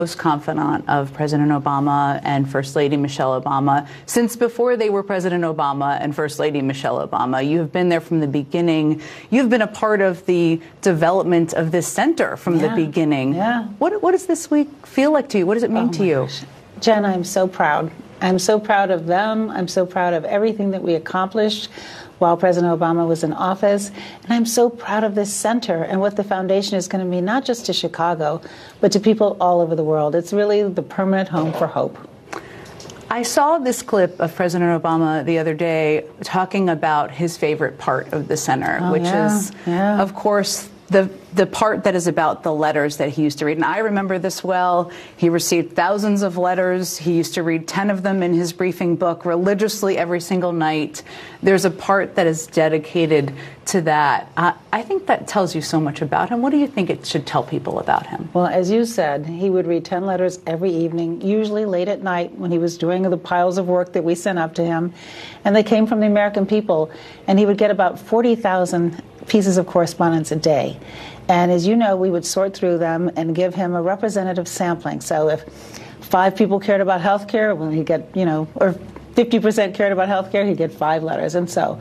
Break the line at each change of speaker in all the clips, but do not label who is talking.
close confidant of President Obama and First Lady Michelle Obama since before they were President Obama and First Lady Michelle Obama. You have been there from the beginning. You've been a part of the development of this center from the beginning.
Yeah.
What does this week feel like to you? What does it mean to you?
Gosh. Jen, I'm so proud. I'm so proud of them. I'm so proud of everything that we accomplished while President Obama was in office. And I'm so proud of this center and what the foundation is going to mean, not just to Chicago, but to people all over the world. It's really the permanent home for hope.
I saw this clip of President Obama the other day talking about his favorite part of the center, which is, of course, the part that is about the letters that he used to read. And I remember this well. He received thousands of letters. He used to read 10 of them in his briefing book religiously every single night. There's a part that is dedicated to that. I think that tells you so much about him. What do you think it should tell people about him?
Well, as you said, he would read 10 letters every evening, usually late at night when he was doing the piles of work that we sent up to him. And they came from the American people. And he would get about 40,000 pieces of correspondence a day. And as you know, we would sort through them and give him a representative sampling. So if 5 people cared about health care, well, he'd get, or 50% cared about health care, he'd get 5 letters.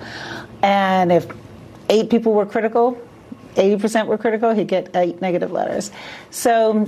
And if 8 people were critical, 80% were critical, he'd get 8 negative letters. So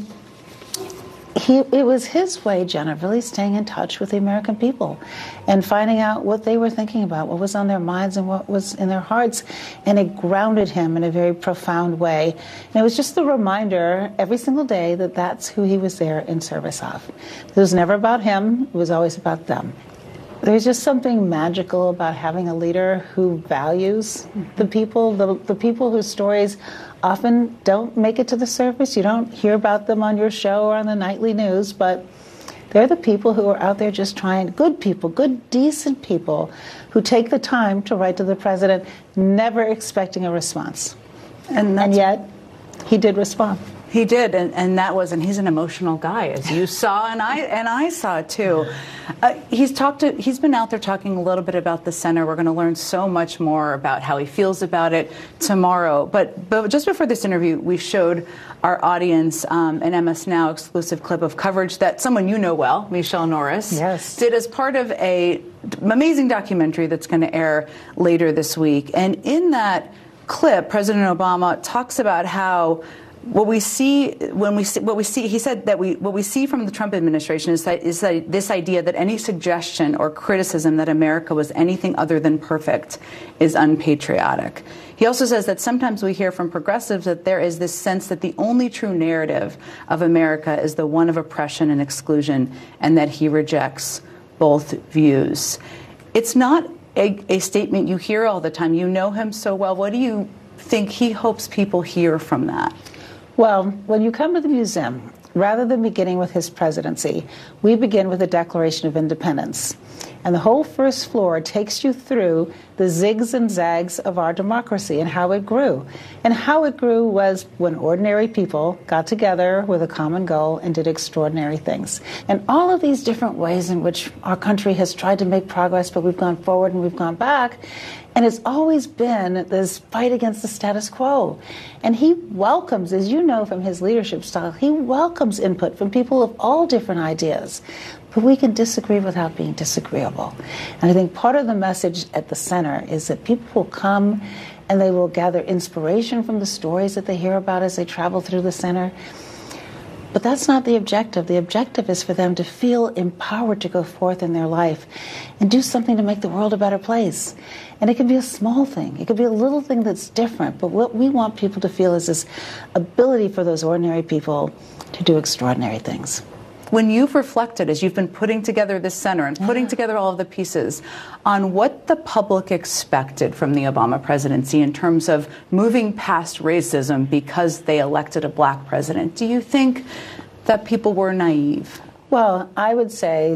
it was his way, Jen, of really staying in touch with the American people and finding out what they were thinking about, what was on their minds and what was in their hearts. And it grounded him in a very profound way. And it was just the reminder every single day that that's who he was there in service of. It was never about him. It was always about them. There's just something magical about having a leader who values the people, the people whose stories often don't make it to the surface. You don't hear about them on your show or on the nightly news, but they're the people who are out there just trying, good people, good, decent people, who take the time to write to the president, never expecting a response. And yet, he did respond.
He did, and that was, and he's an emotional guy, as you saw, and I saw it too. He's been out there talking a little bit about the center. We're going to learn so much more about how he feels about it tomorrow. But just before this interview, we showed our audience an MS Now exclusive clip of coverage that someone you know well, Michelle Norris, did as part of an amazing documentary that's going to air later this week. And in that clip, President Obama talks about how he said that what we see from the Trump administration is that this idea that any suggestion or criticism that America was anything other than perfect is unpatriotic. He also says that sometimes we hear from progressives that there is this sense that the only true narrative of America is the one of oppression and exclusion, and that he rejects both views. It's not a statement you hear all the time. You know him so well. What do you think he hopes people hear from that?
Well, when you come to the museum, rather than beginning with his presidency, we begin with the Declaration of Independence. And the whole first floor takes you through the zigs and zags of our democracy and how it grew. And how it grew was when ordinary people got together with a common goal and did extraordinary things. And all of these different ways in which our country has tried to make progress, but we've gone forward and we've gone back. And it's always been this fight against the status quo. And he welcomes, as you know from his leadership style, he welcomes input from people of all different ideas. But we can disagree without being disagreeable. And I think part of the message at the center is that people will come and they will gather inspiration from the stories that they hear about as they travel through the center. But that's not the objective. The objective is for them to feel empowered to go forth in their life and do something to make the world a better place. And it can be a small thing. It could be a little thing that's different. But what we want people to feel is this ability for those ordinary people to do extraordinary things.
When you've reflected, as you've been putting together this center and putting together all of the pieces, on what the public expected from the Obama presidency in terms of moving past racism because they elected a black president, do you think that people were naive?
Well, I would say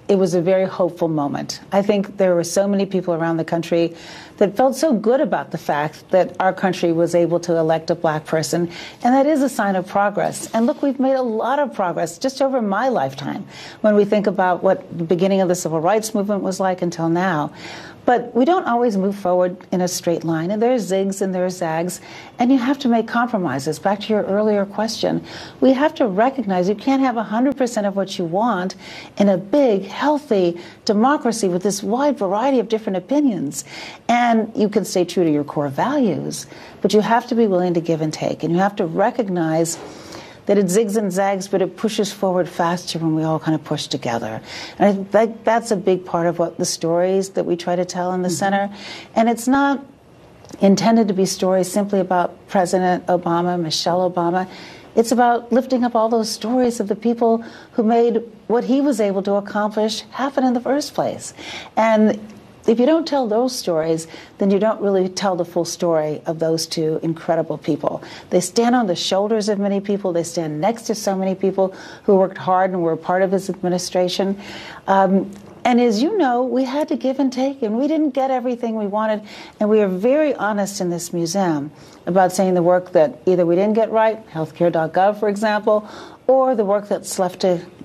it was a very hopeful moment. I think there were so many people around the country that felt so good about the fact that our country was able to elect a black person, and that is a sign of progress. And look, we've made a lot of progress just over my lifetime when we think about what the beginning of the civil rights movement was like until now. But we don't always move forward in a straight line, and there are zigs and there are zags, and you have to make compromises. Back to your earlier question, we have to recognize you can't have 100% of what you want in a big, healthy democracy with this wide variety of different opinions. And you can stay true to your core values, but you have to be willing to give and take, and you have to recognize that it zigs and zags, but it pushes forward faster when we all kind of push together. And I think that's a big part of what the stories that we try to tell in the center. And it's not intended to be stories simply about President Obama, Michelle Obama. It's about lifting up all those stories of the people who made what he was able to accomplish happen in the first place. And if you don't tell those stories, then you don't really tell the full story of those two incredible people. They stand on the shoulders of many people. They stand next to so many people who worked hard and were part of his administration. And as you know, we had to give and take, and we didn't get everything we wanted. And we are very honest in this museum about saying the work that either we didn't get right, healthcare.gov, for example, or the work that's left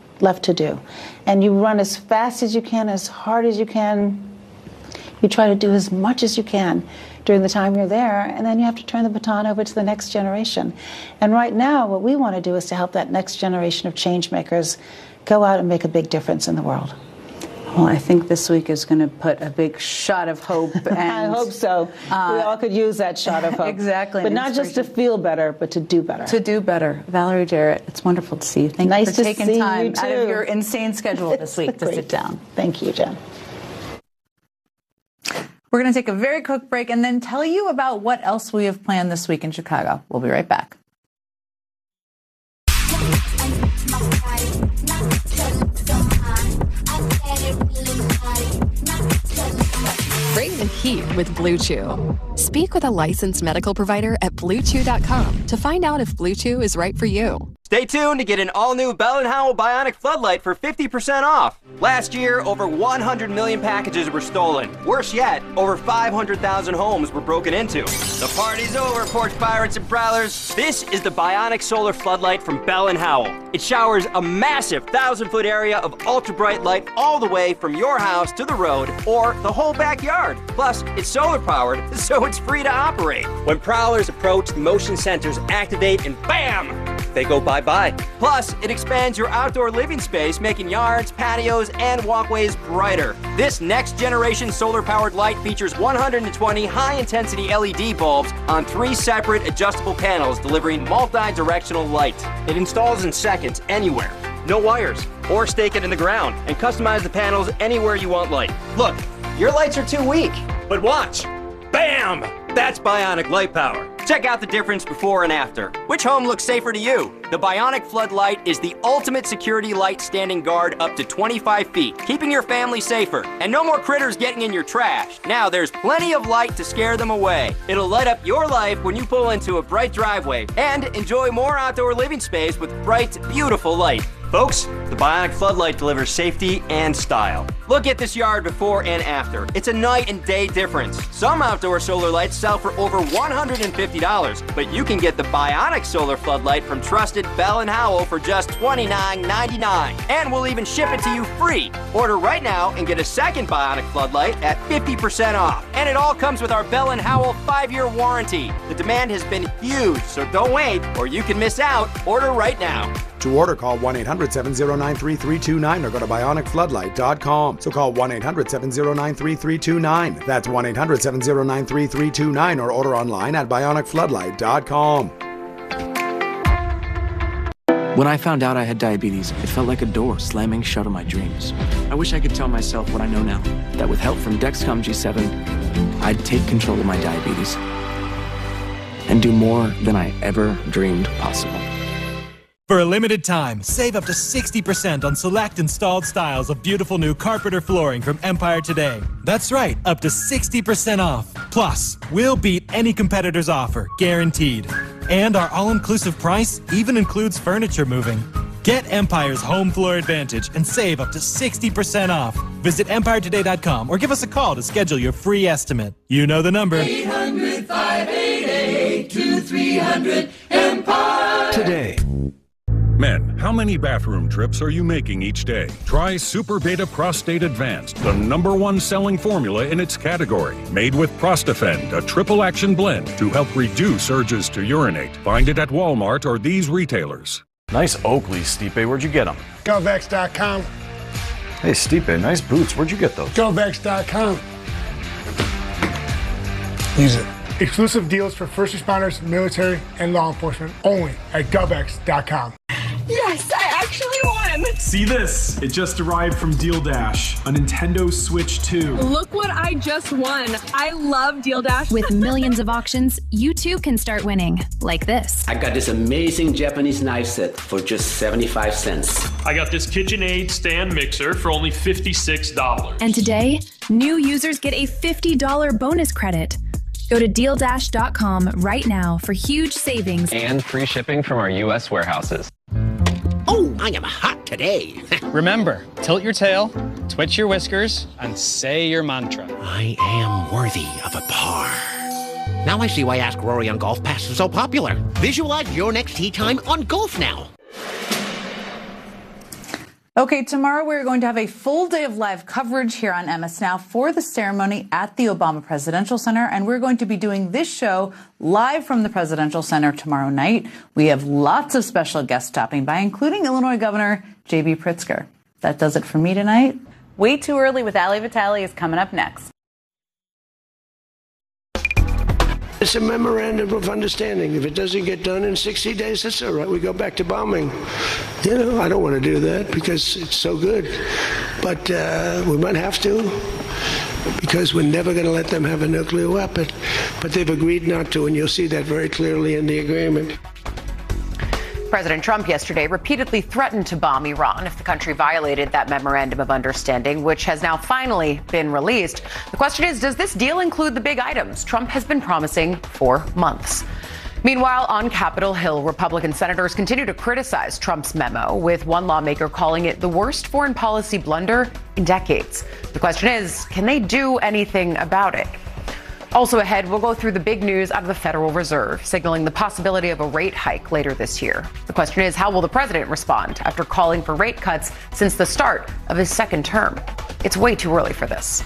to do. And you run as fast as you can, as hard as you can. You try to do as much as you can during the time you're there, and then you have to turn the baton over to the next generation. And right now, what we want to do is to help that next generation of change makers go out and make a big difference in the world.
Well, I think this week is going to put a big shot of hope. And,
I hope so. We all could use that shot of hope.
Exactly.
But not just to feel better, but to do better.
To do better. Valerie Jarrett, it's wonderful to see you. Thank you for taking time out of your insane schedule this week to sit down.
Thank you, Jen.
We're going to take a very quick break and then tell you about what else we have planned this week in Chicago. We'll be right back.
Bring the heat with Blue Chew. Speak with a licensed medical provider at BlueChew.com to find out if Blue Chew is right for you.
Stay tuned to get an all-new Bell & Howell Bionic Floodlight for 50% off. Last year, over 100 million packages were stolen. Worse yet, over 500,000 homes were broken into. The party's over, porch pirates and prowlers. This is the Bionic Solar Floodlight from Bell & Howell. It showers a massive 1,000-foot area of ultra-bright light all the way from your house to the road or the whole backyard. Plus, it's solar-powered, so it's free to operate. When prowlers approach, the motion sensors activate and BAM! They go bye-bye. Plus, it expands your outdoor living space, making yards, patios, and walkways brighter. This next-generation solar-powered light features 120 high-intensity LED bulbs on 3 separate adjustable panels, delivering multi-directional light. It installs in seconds anywhere. No wires. Or stake it in the ground and customize the panels anywhere you want light. Look, your lights are too weak. But watch. Bam! That's Bionic light power. Check out the difference before and after. Which home looks safer to you? The Bionic Floodlight is the ultimate security light standing guard up to 25 feet, keeping your family safer. And no more critters getting in your trash. Now there's plenty of light to scare them away. It'll light up your life when you pull into a bright driveway and enjoy more outdoor living space with bright, beautiful light. Folks, the Bionic Floodlight delivers safety and style. Look at this yard before and after. It's a night and day difference. Some outdoor solar lights sell for over $150, but you can get the Bionic Solar Floodlight from trusted Bell & Howell for just $29.99. And we'll even ship it to you free. Order right now and get a second Bionic Floodlight at 50% off. And it all comes with our Bell & Howell 5-year warranty. The demand has been huge, so don't wait or you can miss out. Order right now.
To order, call 1-800-709-3329 or go to bionicfloodlight.com. So call 1-800-709-3329. That's 1-800-709-3329 or order online at bionicfloodlight.com.
When I found out I had diabetes, it felt like a door slamming shut on my dreams. I wish I could tell myself what I know now, that with help from Dexcom G7, I'd take control of my diabetes and do more than I ever dreamed possible.
For a limited time, save up to 60% on select installed styles of beautiful new carpet flooring from Empire Today. That's right, up to 60% off. Plus, we'll beat any competitor's offer, guaranteed. And our all-inclusive price even includes furniture moving. Get Empire's home floor advantage and save up to 60% off. Visit EmpireToday.com or give us a call to schedule your free estimate. You know the number.
800-588-2300 Empire.
Today. Men, how many bathroom trips are you making each day? Try Super Beta Prostate Advanced, the #1 selling formula in its category. Made with Prostafend, a triple action blend to help reduce urges to urinate. Find it at Walmart or these retailers.
Nice Oakleys, Stipe. Where'd you get them?
GovX.com.
Hey, Stipe, nice boots. Where'd you get those?
GovX.com. Use it. Exclusive deals for first responders, military, and law enforcement only at GovX.com.
Yes, I actually won!
See this? It just arrived from Deal Dash, a Nintendo Switch 2.
Look what I just won. I love Deal Dash.
With millions of auctions, you too can start winning, like this.
I got this amazing Japanese knife set for just 75 cents.
I got this KitchenAid stand mixer for only $56.
And today, new users get a $50 bonus credit. Go to DealDash.com right now for huge savings
and free shipping from our U.S. warehouses.
Oh, I am hot today.
Remember, tilt your tail, twitch your whiskers, and say your mantra.
I am worthy of a par. Now I see why Ask Rory on Golf Pass is so popular. Visualize your next tee time on Golf Now.
Okay, tomorrow we're going to have a full day of live coverage here on MS Now for the ceremony at the Obama Presidential Center, and we're going to be doing this show live from the Presidential Center tomorrow night. We have lots of special guests stopping by, including Illinois Governor J.B. Pritzker. That does it for me tonight. Way Too Early with Ali Vitale is coming up next.
It's a memorandum of understanding. If it doesn't get done in 60 days, that's all right. We go back to bombing. You know, I don't want to do that because it's so good. But we might have to because we're never going to let them have a nuclear weapon. But they've agreed not to, and you'll see that very clearly in the agreement.
President Trump yesterday repeatedly threatened to bomb Iran if the country violated that memorandum of understanding, which has now finally been released. The question is, does this deal include the big items Trump has been promising for months? Meanwhile, on Capitol Hill, Republican senators continue to criticize Trump's memo, with one lawmaker calling it the worst foreign policy blunder in decades. The question is, can they do anything about it? Also ahead, we'll go through the big news out of the Federal Reserve, signaling the possibility of a rate hike later this year. The question is, how will the president respond after calling for rate cuts since the start of his second term? It's way too early for this.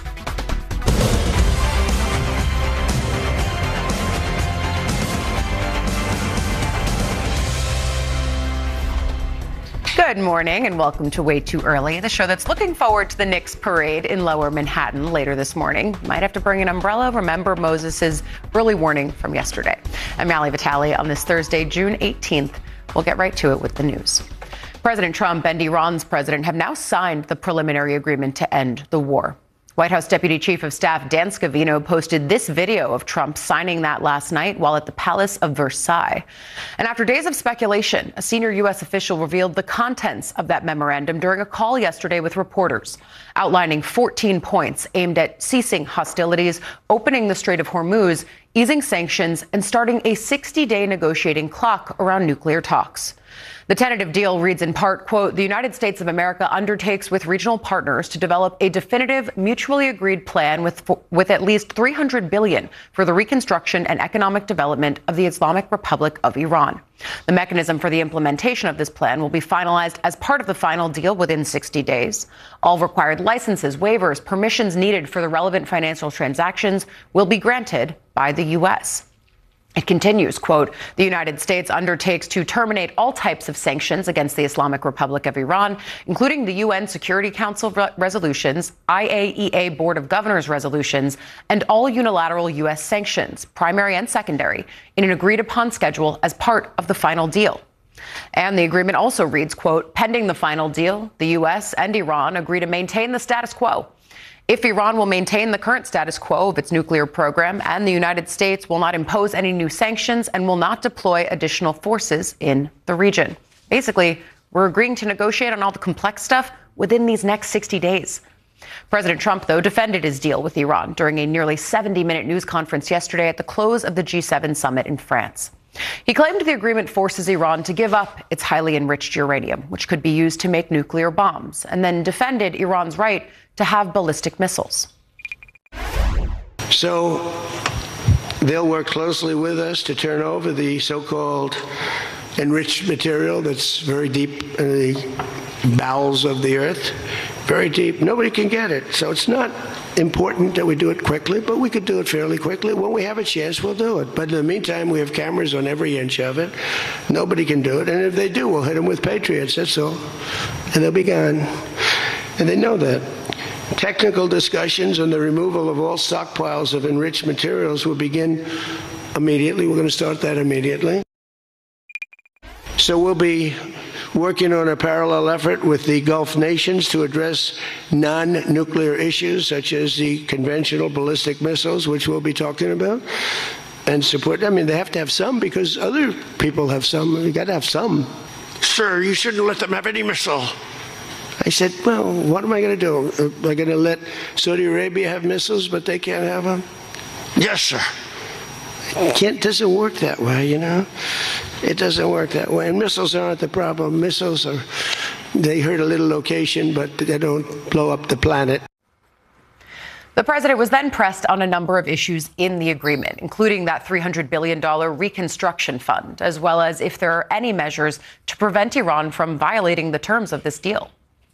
Good morning and welcome to Way Too Early, the show that's looking forward to the Knicks parade in Lower Manhattan later this morning. Might have to bring an umbrella. Remember Moses's early warning from yesterday. I'm Ali Vitale on this Thursday, June 18th. We'll get right to it with the news. President Trump and Iran's president have now signed the preliminary agreement to end the war. White House Deputy Chief of Staff Dan Scavino posted this video of Trump signing that last night while at the Palace of Versailles. And after days of speculation, a senior U.S. official revealed the contents of that memorandum during a call yesterday with reporters, outlining 14 points aimed at ceasing hostilities, opening the Strait of Hormuz, easing sanctions, and starting a 60-day negotiating clock around nuclear talks. The tentative deal reads in part, quote, the United States of America undertakes with regional partners to develop a definitive, mutually agreed plan with at least $300 billion for the reconstruction and economic development of the Islamic Republic of Iran. The mechanism for the implementation of this plan will be finalized as part of the final deal within 60 days. All required licenses, waivers, permissions needed for the relevant financial transactions will be granted by the U.S. It continues, quote, the United States undertakes to terminate all types of sanctions against the Islamic Republic of Iran, including the UN Security Council resolutions, IAEA Board of Governors resolutions, and all unilateral U.S. sanctions, primary and secondary, in an agreed upon schedule as part of the final deal. And the agreement also reads, quote, pending the final deal, the U.S. and Iran agree to maintain the status quo. If Iran will maintain the current status quo of its nuclear program, and the United States will not impose any new sanctions and will not deploy additional forces in the region. Basically, we're agreeing to negotiate on all the complex stuff within these next 60 days. President Trump, though, defended his deal with Iran during a nearly 70-minute news conference yesterday at the close of the G7 summit in France. He claimed the agreement forces Iran to give up its highly enriched uranium, which could be used to make nuclear bombs, and then defended Iran's right to have ballistic missiles.
So they'll work closely with us to turn over the so-called enriched material that's very deep in the bowels of the earth, very deep. Nobody can get it. So it's not important that we do it quickly, but we could do it fairly quickly. When we have a chance, we'll do it. But in the meantime, we have cameras on every inch of it. Nobody can do it. And if they do, we'll hit them with Patriots, that's all. And they'll be gone. And they know that. Technical discussions on the removal of all stockpiles of enriched materials will begin immediately. We're going to start that immediately. So we'll be working on a parallel effort with the Gulf nations to address non-nuclear issues such as the conventional ballistic missiles, which we'll be talking about, and support. I mean, they have to have some because other people have some. You got to have some. Sir, you shouldn't let them have any missile. I said, well, what am I going to do? Am I going to let Saudi Arabia have missiles, but they can't have them? Yes, sir. It doesn't work that way, you know. It doesn't work that way. And missiles aren't the problem. Missiles are, they hurt a little location, but they don't blow up the planet.
The president was then pressed on a number of issues in the agreement, including that $300 billion reconstruction fund, as well as if there are any measures to prevent Iran from violating the terms of this deal.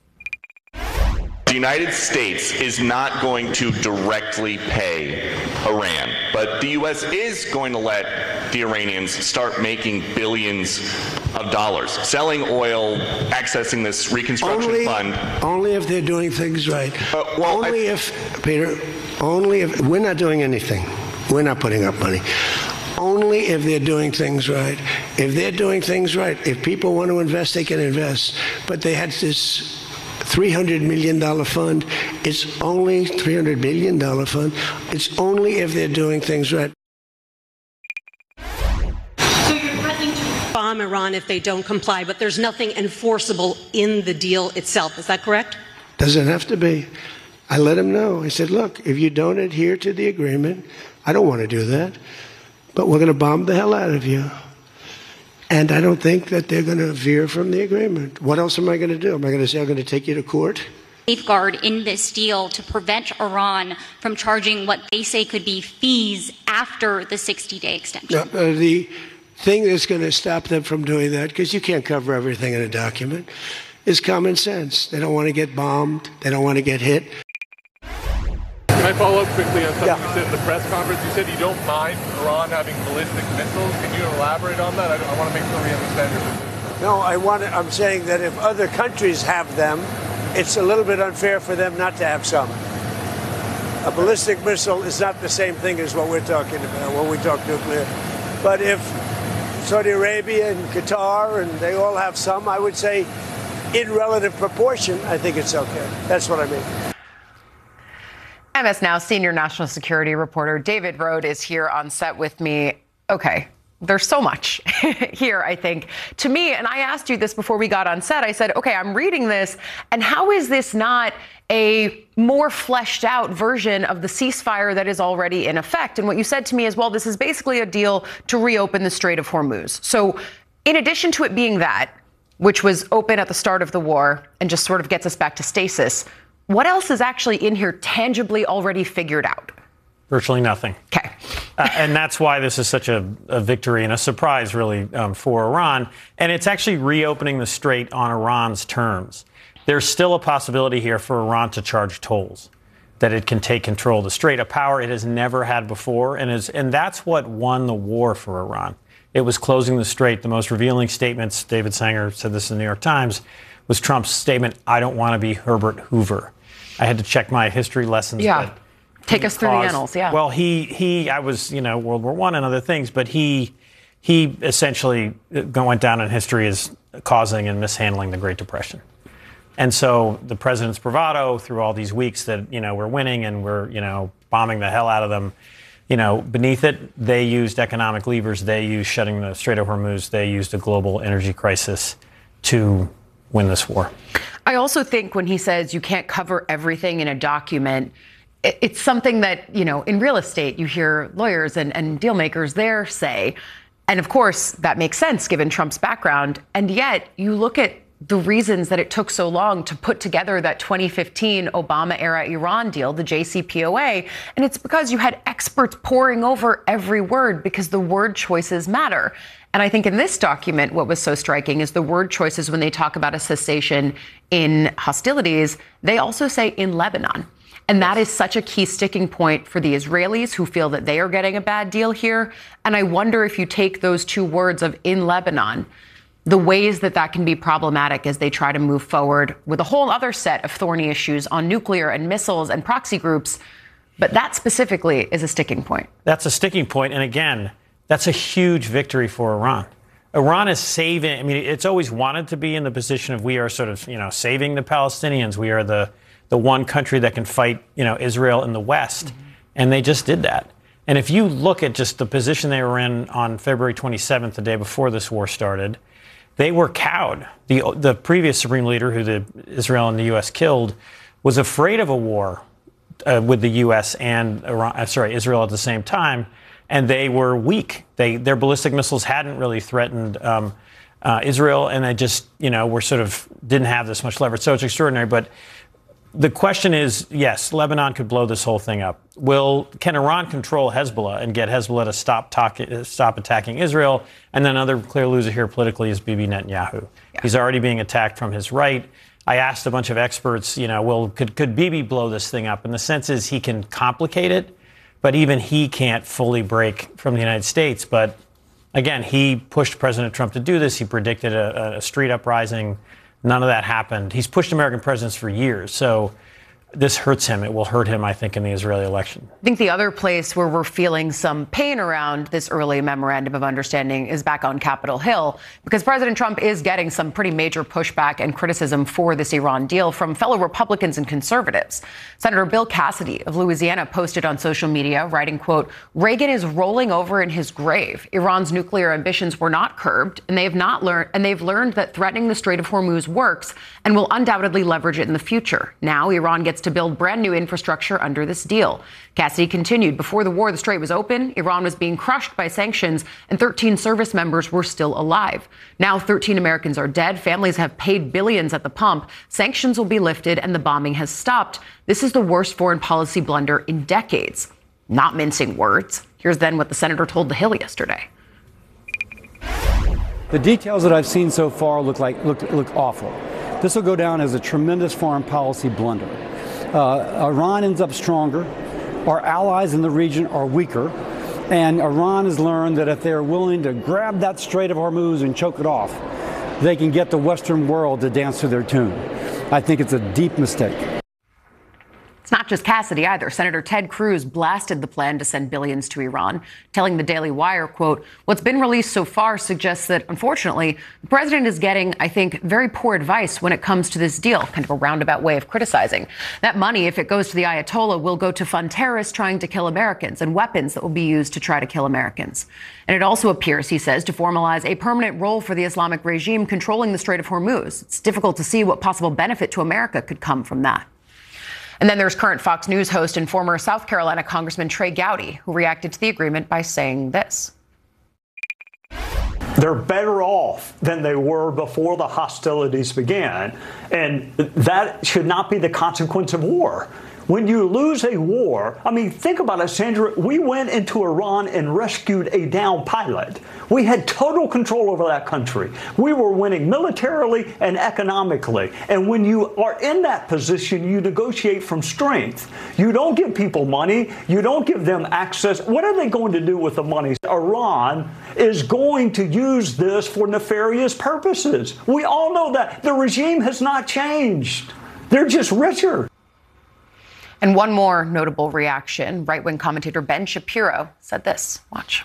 The United States is not going to directly pay Iran, but the U.S. is going to let the Iranians start making billions of dollars, selling oil, accessing this reconstruction fund.
Only if they're doing things right. Only if we're not doing anything. We're not putting up money. Only if they're doing things right. If they're doing things right, if people want to invest, they can invest. But they had this $300 million fund. It's only $300 billion fund. It's only if they're doing things right.
So you're threatening to bomb Iran if they don't comply, but there's nothing enforceable in the deal itself. Is that correct?
Doesn't have to be. I let them know. I said, look, if you don't adhere to the agreement, I don't want to do that, but we're going to bomb the hell out of you. And I don't think that they're going to veer from the agreement. What else am I going to do? Am I going to say I'm going to take you to court?
Safeguard in this deal to prevent Iran from charging what they say could be fees after the 60-day extension.
No, the thing that's going to stop them from doing that, because you can't cover everything in a document, is common sense. They don't want to get bombed. They don't want to get hit.
Can I follow up quickly on something you said in the press conference? You said you don't mind Iran having ballistic missiles. Can you elaborate on that? I want to make sure we understand your position.
No, I'm saying that if other countries have them, it's a little bit unfair for them not to have some. A ballistic missile is not the same thing as what we're talking about when we talk nuclear. But if Saudi Arabia and Qatar and they all have some, I would say in relative proportion, I think it's okay. That's what I mean.
MS Now senior national security reporter David Rode is here on set with me. Okay, there's so much here, I think. To me, and I asked you this before we got on set, I said, okay, I'm reading this, and how is this not a more fleshed out version of the ceasefire that is already in effect? And what you said to me is, well, this is basically a deal to reopen the Strait of Hormuz. So in addition to it being that, which was open at the start of the war and just sort of gets us back to stasis, what else is actually in here tangibly already figured out?
Virtually nothing.
Okay.
And that's why this is such a victory and a surprise, really, for Iran. And it's actually reopening the strait on Iran's terms. There's still a possibility here for Iran to charge tolls, that it can take control of the strait, a power it has never had before. And that's what won the war for Iran. It was closing the strait. The most revealing statements, David Sanger said this in the New York Times, was Trump's statement, I don't want to be Herbert Hoover. I had to check my history lessons.
Yeah. Take us through the annals. Yeah.
Well, I was, World War I and other things, but he essentially went down in history as causing and mishandling the Great Depression. And so the president's bravado through all these weeks that, we're winning and we're, bombing the hell out of them, beneath it, they used economic levers. They used shutting the Strait of Hormuz. They used a global energy crisis to win this war.
I also think when he says you can't cover everything in a document, it's something that, in real estate, you hear lawyers and deal makers there say, And of course, that makes sense given Trump's background. And yet you look at the reasons that it took so long to put together that 2015 Obama-era Iran deal, the JCPOA, and it's because you had experts poring over every word because the word choices matter. And I think in this document, what was so striking is the word choices when they talk about a cessation in hostilities, they also say in Lebanon. And that is such a key sticking point for the Israelis who feel that they are getting a bad deal here. And I wonder if you take those two words of in Lebanon, the ways that that can be problematic as they try to move forward with a whole other set of thorny issues on nuclear and missiles and proxy groups. But that specifically is a sticking point.
That's a sticking point. And again, that's a huge victory for Iran. Iran is saving. I mean, it's always wanted to be in the position of we are sort of, saving the Palestinians. We are the one country that can fight, Israel in the West. Mm-hmm. And they just did that. And if you look at just the position they were in on February 27th, the day before this war started, they were cowed. The previous supreme leader, who Israel and the U.S. killed, was afraid of a war with the U.S. and Israel at the same time, and they were weak. Their ballistic missiles hadn't really threatened Israel, and they just were sort of didn't have this much leverage. So it's extraordinary. But the question is, yes, Lebanon could blow this whole thing up. Can Iran control Hezbollah and get Hezbollah to stop attacking Israel? And then another clear loser here politically is Bibi Netanyahu. Yeah. He's already being attacked from his right. I asked a bunch of experts, could Bibi blow this thing up? And the sense is he can complicate it, but even he can't fully break from the United States. But again, he pushed President Trump to do this. He predicted a street uprising. None of that happened. He's pushed American presidents for years. So this hurts him. It will hurt him, I think, in the Israeli election.
I think the other place where we're feeling some pain around this early memorandum of understanding is back on Capitol Hill, because President Trump is getting some pretty major pushback and criticism for this Iran deal from fellow Republicans and conservatives. Senator Bill Cassidy of Louisiana posted on social media, writing, quote, "Reagan is rolling over in his grave. Iran's nuclear ambitions were not curbed, and they've learned that threatening the Strait of Hormuz works and will undoubtedly leverage it in the future. Now Iran gets to build brand new infrastructure under this deal." Cassidy continued, "Before the war, the Strait was open. Iran was being crushed by sanctions, and 13 service members were still alive. Now 13 Americans are dead. Families have paid billions at the pump. Sanctions will be lifted, and the bombing has stopped. This is the worst foreign policy blunder in decades." Not mincing words. Here's then what the senator told The Hill yesterday.
The details that I've seen so far look awful. This will go down as a tremendous foreign policy blunder. Iran ends up stronger. Our allies in the region are weaker. And Iran has learned that if they're willing to grab that Strait of Hormuz and choke it off, they can get the Western world to dance to their tune. I think it's a deep mistake.
It's not just Cassidy either. Senator Ted Cruz blasted the plan to send billions to Iran, telling the Daily Wire, quote, "What's been released so far suggests that, unfortunately, the president is getting, I think, very poor advice when it comes to this deal," kind of a roundabout way of criticizing. That money, if it goes to the Ayatollah, will go to fund terrorists trying to kill Americans and weapons that will be used to try to kill Americans. And it also appears, he says, to formalize a permanent role for the Islamic regime controlling the Strait of Hormuz. It's difficult to see what possible benefit to America could come from that. And then there's current Fox News host and former South Carolina Congressman Trey Gowdy, who reacted to the agreement by saying this.
They're better off than they were before the hostilities began. And that should not be the consequence of war. When you lose a war, I mean, think about it, Sandra. We went into Iran and rescued a downed pilot. We had total control over that country. We were winning militarily and economically. And when you are in that position, you negotiate from strength. You don't give people money. You don't give them access. What are they going to do with the money? Iran is going to use this for nefarious purposes. We all know that. The regime has not changed. They're just richer.
And one more notable reaction. Right-wing commentator Ben Shapiro said this. Watch.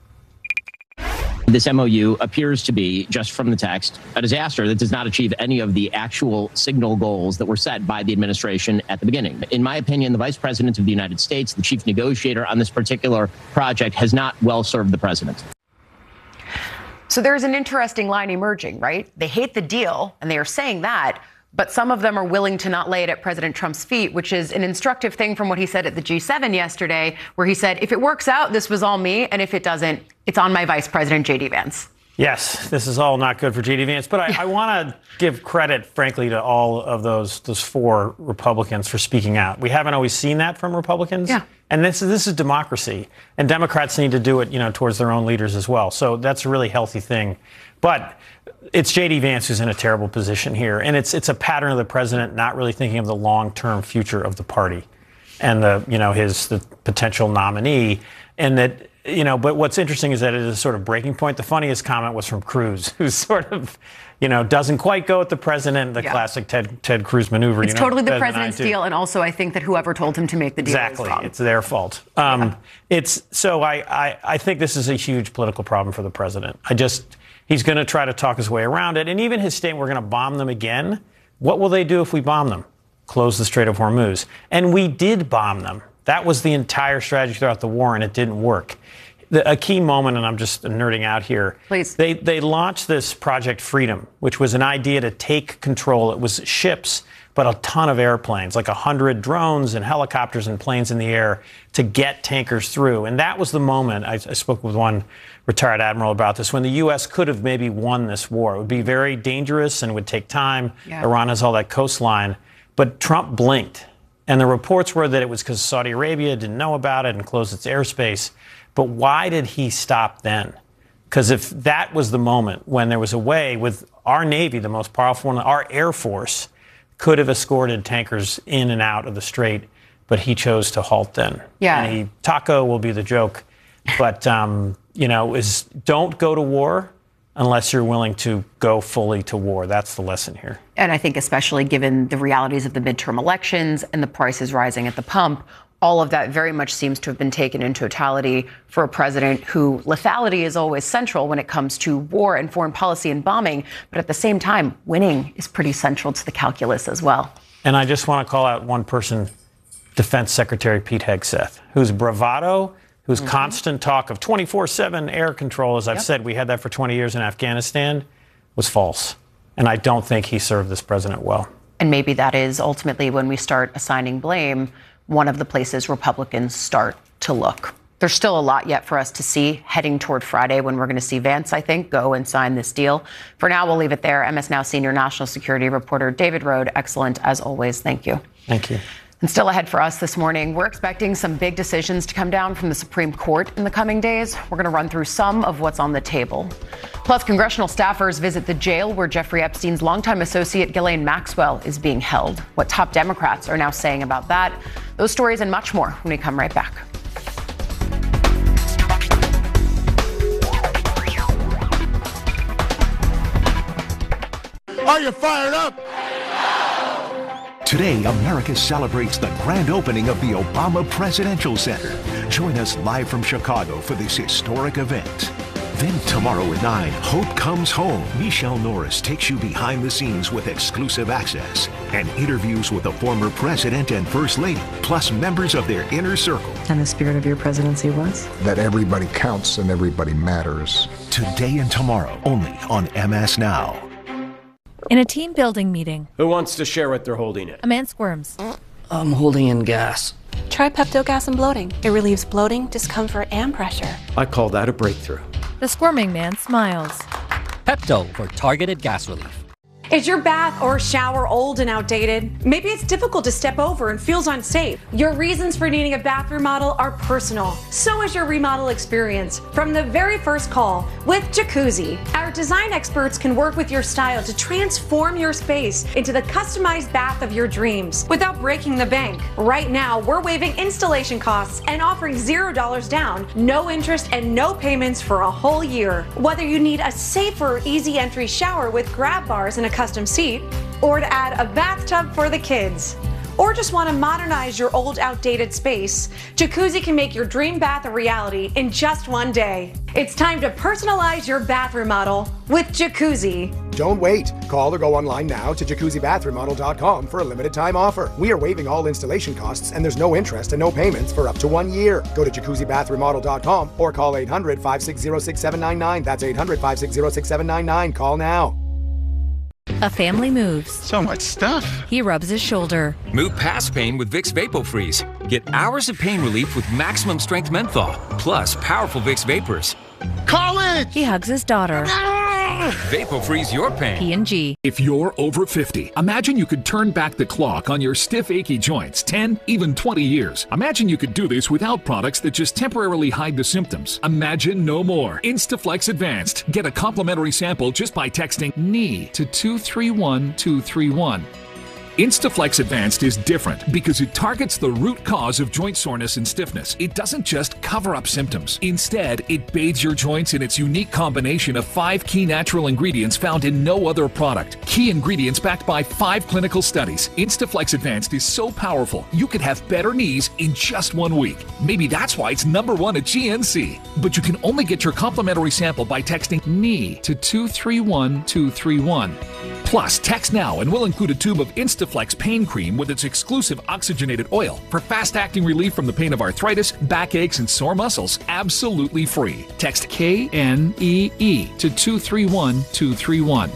This MOU appears to be, just from the text, a disaster that does not achieve any of the actual signal goals that were set by the administration at the beginning. In my opinion, the Vice President of the United States, the chief negotiator on this particular project, has not well served the president.
So there's an interesting line emerging, right? They hate the deal, and they are saying that. But some of them are willing to not lay it at President Trump's feet, which is an instructive thing from what he said at the G7 yesterday, where he said, if it works out, this was all me. And if it doesn't, it's on my Vice President, J.D. Vance.
Yes, this is all not good for J.D. Vance. But I want to give credit, frankly, to all of those 4 Republicans for speaking out. We haven't always seen that from Republicans. Yeah. And this is democracy. And Democrats need to do it, towards their own leaders as well. So that's a really healthy thing. But it's J.D. Vance who's in a terrible position here. And it's a pattern of the president not really thinking of the long-term future of the party and the potential nominee. And that, but what's interesting is that it is a sort of breaking point. The funniest comment was from Cruz, who's sort of, doesn't quite go with the president, the classic Ted Cruz maneuver.
It's totally the president's deal. And also, I think that whoever told him to make the deal is wrong.
It's their fault. I think this is a huge political problem for the president. He's going to try to talk his way around it. And even his statement, we're going to bomb them again. What will they do if we bomb them? Close the Strait of Hormuz. And we did bomb them. That was the entire strategy throughout the war, and it didn't work. A key moment, and I'm just nerding out here.
Please.
They launched this Project Freedom, which was an idea to take control. It was ships, but a ton of airplanes, like 100 drones and helicopters and planes in the air to get tankers through. And that was the moment, I spoke with one retired admiral about this, when the U.S. could have maybe won this war. It would be very dangerous and would take time. Yeah. Iran has all that coastline. But Trump blinked. And the reports were that it was because Saudi Arabia didn't know about it and closed its airspace. But why did he stop then? Because if that was the moment when there was a way with our Navy, the most powerful one, our Air Force could have escorted tankers in and out of the strait, but he chose to halt then.
Yeah.
And taco will be the joke. But, don't go to war unless you're willing to go fully to war. That's the lesson here.
And I think especially given the realities of the midterm elections and the prices rising at the pump, all of that very much seems to have been taken in totality for a president who lethality is always central when it comes to war and foreign policy and bombing. But at the same time, winning is pretty central to the calculus as well.
And I just want to call out one person, Defense Secretary Pete Hegseth, whose bravado, whose constant talk of 24/7 air control, as I've said, we had that for 20 years in Afghanistan, was false. And I don't think he served this president well.
And maybe that is ultimately when we start assigning blame, one of the places Republicans start to look. There's still a lot yet for us to see heading toward Friday when we're going to see Vance, I think, go and sign this deal. For now, we'll leave it there. MS Now senior national security reporter David Rohde, excellent as always. Thank you.
Thank you.
And still ahead for us this morning, we're expecting some big decisions to come down from the Supreme Court in the coming days. We're going to run through some of what's on the table. Plus, congressional staffers visit the jail where Jeffrey Epstein's longtime associate Ghislaine Maxwell is being held. What top Democrats are now saying about that. Those stories and much more when we come right back.
Are you fired up?
Today, America celebrates the grand opening of the Obama Presidential Center. Join us live from Chicago for this historic event. Then tomorrow at 9, Hope Comes Home. Michelle Norris takes you behind the scenes with exclusive access and interviews with the former president and first lady, plus members of their inner circle.
And the spirit of your presidency was?
That everybody counts and everybody matters.
Today and tomorrow, only on MS Now.
In a team building meeting.
Who wants to share what they're holding in?
A man squirms.
I'm holding in gas.
Try Pepto Gas and Bloating. It relieves bloating, discomfort, and pressure.
I call that a breakthrough.
The squirming man smiles.
Pepto for targeted gas relief.
Is your bath or shower old and outdated? Maybe it's difficult to step over and feels unsafe. Your reasons for needing a bath remodel are personal. So is your remodel experience. From the very first call with Jacuzzi, our design experts can work with your style to transform your space into the customized bath of your dreams without breaking the bank. Right now, we're waiving installation costs and offering $0 down, no interest and no payments for a whole year. Whether you need a safer, easy entry shower with grab bars and a custom seat, or to add a bathtub for the kids, or just want to modernize your old outdated space, Jacuzzi can make your dream bath a reality in just one day. It's time to personalize your bath remodel with Jacuzzi.
Don't wait. Call or go online now to jacuzzibathremodel.com for a limited time offer. We are waiving all installation costs and there's no interest and no payments for up to 1 year. Go to jacuzzibathremodel.com or call 800-560-6799. That's 800-560-6799. Call now.
A family moves.
So much stuff.
He rubs his shoulder.
Move past pain with Vicks VapoFreeze. Get hours of pain relief with maximum strength menthol, plus powerful Vicks Vapors.
College!
He hugs his daughter.
VapoFreeze your pain.
P&G.
If you're over 50, imagine you could turn back the clock on your stiff, achy joints 10, even 20 years. Imagine you could do this without products that just temporarily hide the symptoms. Imagine no more. Instaflex Advanced. Get a complimentary sample just by texting KNEE to 231231. Instaflex Advanced is different because it targets the root cause of joint soreness and stiffness. It doesn't just cover up symptoms. Instead, it bathes your joints in its unique combination of 5 key natural ingredients found in no other product. Key ingredients backed by 5 clinical studies. Instaflex Advanced is so powerful, you could have better knees in just 1 week. Maybe that's why it's #1 at GNC. But you can only get your complimentary sample by texting KNEE to 231231. Plus, text now and we'll include a tube of Instaflex pain cream with its exclusive oxygenated oil for fast-acting relief from the pain of arthritis, backaches, and sore muscles, absolutely free. Text KNEE to 231231.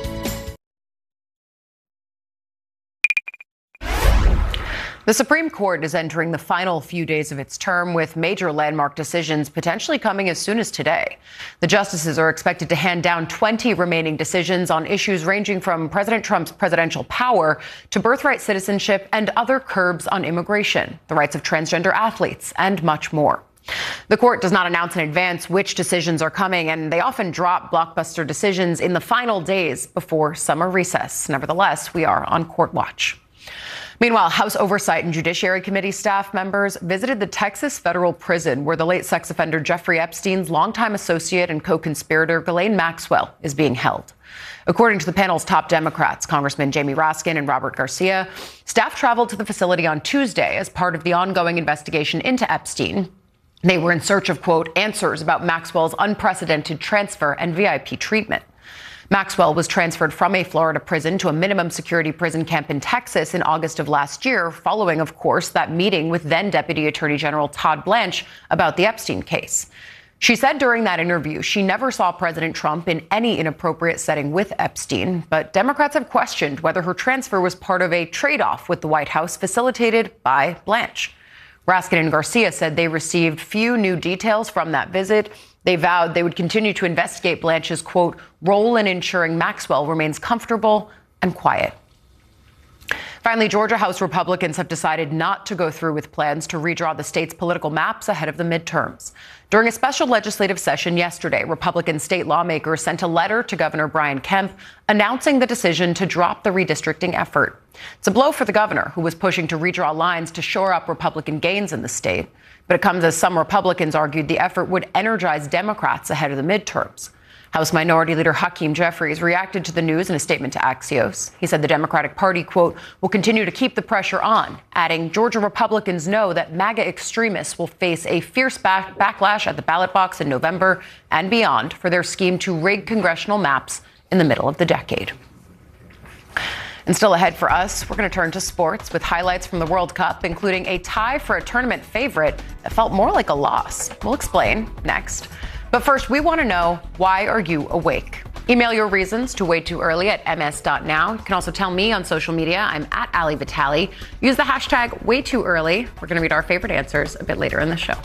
The Supreme Court is entering the final few days of its term, with major landmark decisions potentially coming as soon as today. The justices are expected to hand down 20 remaining decisions on issues ranging from President Trump's presidential power to birthright citizenship and other curbs on immigration, the rights of transgender athletes, and much more. The court does not announce in advance which decisions are coming, and they often drop blockbuster decisions in the final days before summer recess. Nevertheless, we are on court watch. Meanwhile, House Oversight and Judiciary Committee staff members visited the Texas federal prison where the late sex offender Jeffrey Epstein's longtime associate and co-conspirator Ghislaine Maxwell is being held. According to the panel's top Democrats, Congressman Jamie Raskin and Robert Garcia, staff traveled to the facility on Tuesday as part of the ongoing investigation into Epstein. They were in search of, quote, answers about Maxwell's unprecedented transfer and VIP treatment. Maxwell was transferred from a Florida prison to a minimum security prison camp in Texas in August of last year, following, of course, that meeting with then Deputy Attorney General Todd Blanche about the Epstein case. She said during that interview she never saw President Trump in any inappropriate setting with Epstein, but Democrats have questioned whether her transfer was part of a trade-off with the White House facilitated by Blanche. Raskin and Garcia said they received few new details from that visit. They vowed they would continue to investigate Blanche's, quote, role in ensuring Maxwell remains comfortable and quiet. Finally, Georgia House Republicans have decided not to go through with plans to redraw the state's political maps ahead of the midterms. During a special legislative session yesterday, Republican state lawmakers sent a letter to Governor Brian Kemp announcing the decision to drop the redistricting effort. It's a blow for the governor, who was pushing to redraw lines to shore up Republican gains in the state. But it comes as some Republicans argued the effort would energize Democrats ahead of the midterms. House Minority Leader Hakeem Jeffries reacted to the news in a statement to Axios. He said the Democratic Party, quote, will continue to keep the pressure on, adding Georgia Republicans know that MAGA extremists will face a fierce backlash at the ballot box in November and beyond for their scheme to rig congressional maps in the middle of the decade. And still ahead for us, we're going to turn to sports with highlights from the World Cup, including a tie for a tournament favorite that felt more like a loss. We'll explain next. But first, we want to know, why are you awake? Email your reasons to waytooearly@ms.now. You can also tell me on social media. I'm at Ali Vitale. Use the hashtag #WayTooEarly. We're going to read our favorite answers a bit later in the show.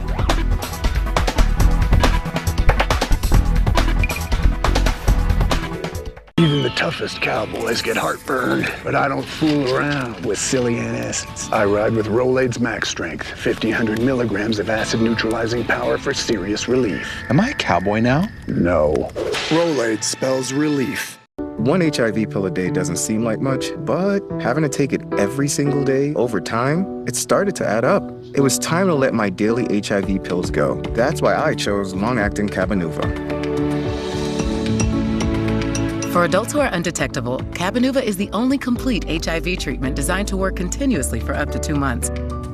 Even the toughest cowboys get heartburn, but I don't fool around with silly antacids. I ride with Rolaids Max Strength, 1,500 milligrams of acid-neutralizing power for serious relief.
Am I a cowboy now?
No. Rolaids spells relief.
One HIV pill a day doesn't seem like much, but having to take it every single day over time, it started to add up. It was time to let my daily HIV pills go. That's why I chose long-acting Cabenuva.
For adults who are undetectable, Cabenuva is the only complete HIV treatment designed to work continuously for up to 2 months.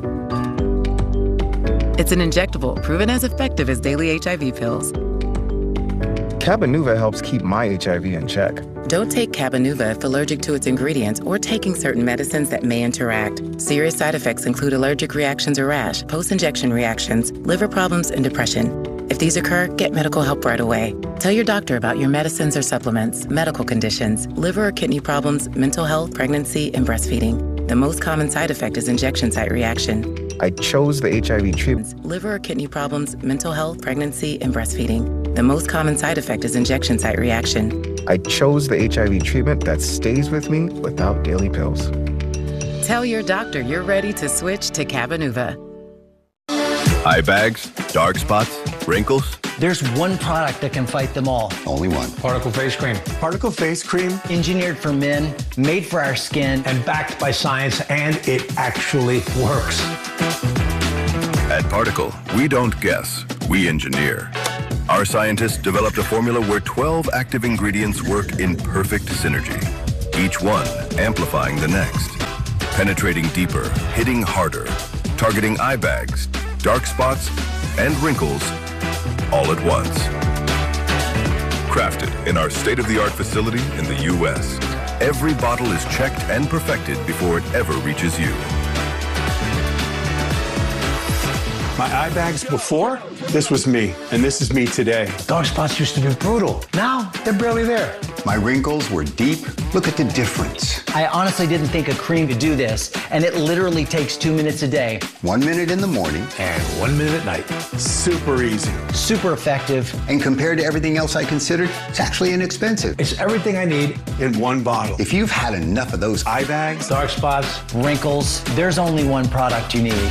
It's an injectable proven as effective as daily HIV pills.
Cabenuva helps keep my HIV in check.
Don't take Cabenuva if allergic to its ingredients or taking certain medicines that may interact. Serious side effects include allergic reactions or rash, post-injection reactions, liver problems, and depression. If these occur, get medical help right away. Tell your doctor about your medicines or supplements, medical conditions, liver or kidney problems, mental health, pregnancy, and breastfeeding. The most common side effect is injection site reaction.
I chose the HIV treatment.
Liver or kidney problems, mental health, pregnancy, and breastfeeding. The most common side effect is injection site reaction.
I chose the HIV treatment that stays with me without daily pills.
Tell your doctor you're ready to switch to Cabenuva.
Eye bags, dark spots, wrinkles.
There's one product that can fight them all.
Only one.
Particle Face Cream.
Particle Face Cream.
Engineered for men, made for our skin.
And backed by science, and it actually works.
At Particle, we don't guess, we engineer. Our scientists developed a formula where 12 active ingredients work in perfect synergy, each one amplifying the next, penetrating deeper, hitting harder, targeting eye bags, dark spots, and wrinkles all at once. Crafted in our state-of-the-art facility in the U.S., every bottle is checked and perfected before it ever reaches you.
My eye bags before, this was me, and this is me today.
Dark spots used to be brutal. Now, they're barely there.
My wrinkles were deep. Look at the difference.
I honestly didn't think a cream could do this, and it literally takes 2 minutes a day.
1 minute in the morning.
And 1 minute at night. Super easy.
Super effective.
And compared to everything else I considered, it's actually inexpensive.
It's everything I need in one bottle.
If you've had enough of those
eye bags, dark spots,
wrinkles, there's only one product you need.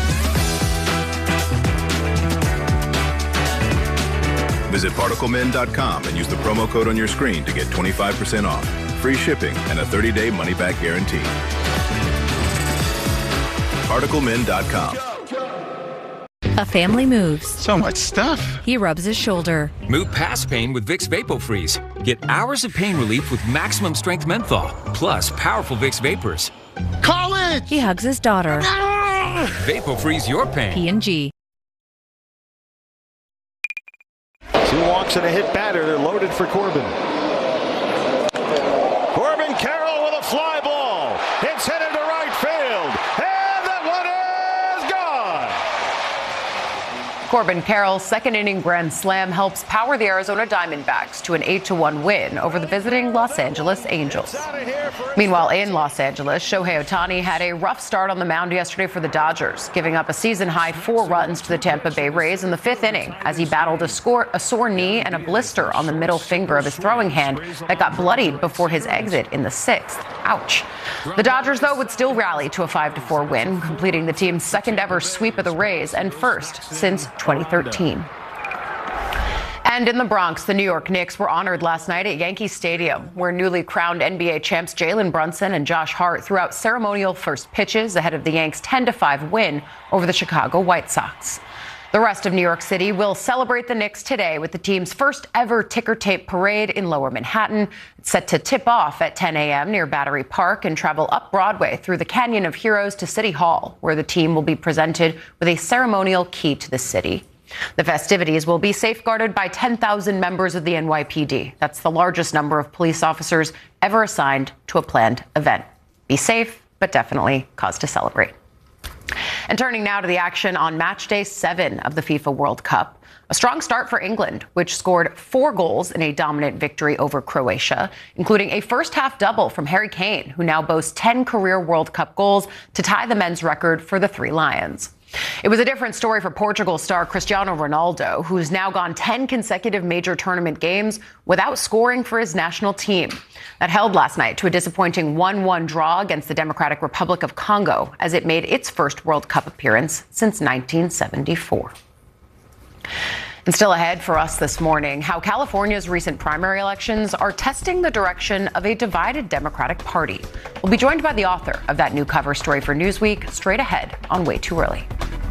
Visit ParticleMen.com and use the promo code on your screen to get 25% off, free shipping, and a 30-day money-back guarantee. ParticleMen.com.
A family moves.
So much stuff.
He rubs his shoulder.
Move past pain with Vicks VapoFreeze. Get hours of pain relief with maximum strength menthol, plus powerful Vicks vapors.
College!
He hugs his daughter.
VapoFreeze your pain.
P&G.
2 walks and a hit batter. They're loaded for Corbin. Corbin Carroll with a fly ball. It's headed to right field. And that one is gone.
Corbin Carroll's second inning grand slam helps power the Arizona Diamondbacks to an 8-1 win over the visiting Los Angeles Angels. Meanwhile, in Los Angeles, Shohei Ohtani had a rough start on the mound yesterday for the Dodgers, giving up a season-high 4 runs to the Tampa Bay Rays in the 5th inning as he battled a sore knee and a blister on the middle finger of his throwing hand that got bloodied before his exit in the 6th. Ouch. The Dodgers, though, would still rally to a 5-4 win, completing the team's second-ever sweep of the Rays and first since 2013. And in the Bronx, the New York Knicks were honored last night at Yankee Stadium, where newly crowned NBA champs Jalen Brunson and Josh Hart threw out ceremonial first pitches ahead of the Yanks' 10-5 win over the Chicago White Sox. The rest of New York City will celebrate the Knicks today with the team's first ever ticker tape parade in Lower Manhattan. It's set to tip off at 10 a.m. near Battery Park and travel up Broadway through the Canyon of Heroes to City Hall, where the team will be presented with a ceremonial key to the city. The festivities will be safeguarded by 10,000 members of the NYPD. That's the largest number of police officers ever assigned to a planned event. Be safe, but definitely cause to celebrate. And turning now to the action on match day 7 of the FIFA World Cup. A strong start for England, which scored 4 goals in a dominant victory over Croatia, including a first-half double from Harry Kane, who now boasts 10 career World Cup goals to tie the men's record for the Three Lions. It was a different story for Portugal star Cristiano Ronaldo, who's now gone 10 consecutive major tournament games without scoring for his national team. That held last night to a disappointing 1-1 draw against the Democratic Republic of Congo as it made its first World Cup appearance since 1974. And still ahead for us this morning, how California's recent primary elections are testing the direction of a divided Democratic Party. We'll be joined by the author of that new cover story for Newsweek straight ahead on Way Too Early.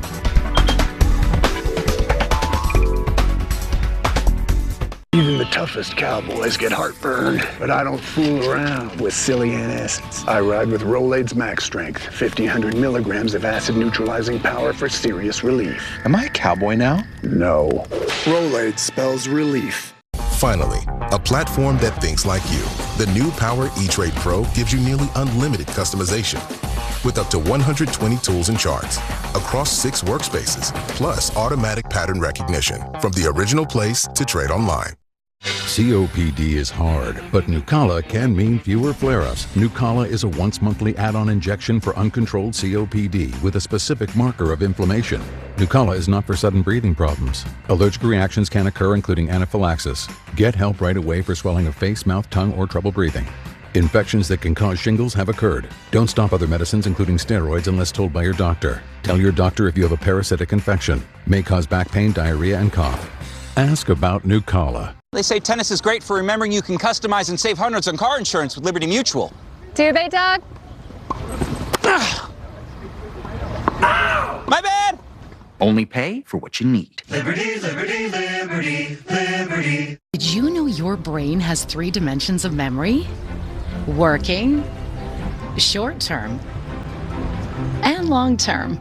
Even the toughest cowboys get heartburn, but I don't fool around with silly antacids. I ride with Rolaids Max Strength, 1,500 milligrams of acid-neutralizing power for serious relief.
Am I a cowboy now?
No. Rolaids spells relief.
Finally, a platform that thinks like you. The new Power E-Trade Pro gives you nearly unlimited customization. with up to 120 tools and charts across 6 workspaces, plus automatic pattern recognition from the original place to trade online.
COPD is hard, but Nucala can mean fewer flare-ups. Nucala is a once-monthly add-on injection for uncontrolled COPD with a specific marker of inflammation. Nucala is not for sudden breathing problems. Allergic reactions can occur, including anaphylaxis. Get help right away for swelling of face, mouth, tongue, or trouble breathing. Infections that can cause shingles have occurred. Don't stop other medicines, including steroids, unless told by your doctor. Tell your doctor if you have a parasitic infection. May cause back pain, diarrhea, and cough. Ask about Nucala.
They say tennis is great for remembering you can customize and save hundreds on car insurance with Liberty Mutual.
Do they, Doug?
My bad!
Only pay for what you need.
Liberty, liberty, liberty, liberty.
Did you know your brain has 3 dimensions of memory? Working, short-term, and long-term.